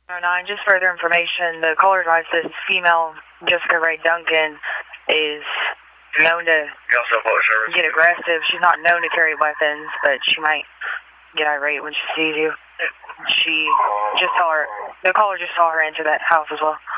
Oh, nine, just further information. The caller advised this female, Jessica Ray Duncan, is known to get aggressive. She's not known to carry weapons, but she might get irate when she sees you. She just saw her, the caller just saw her enter that house as well.